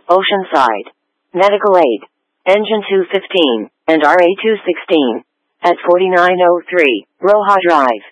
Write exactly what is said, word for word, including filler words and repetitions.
Oceanside. Medical aid. Engine two fifteen, and R A two sixteen. At forty-nine oh three, Roja Drive.